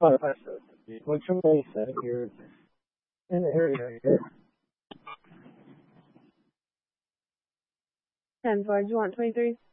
Oh, hi, sir. What's your base at? You're in the area here. 10 4, do you want 23?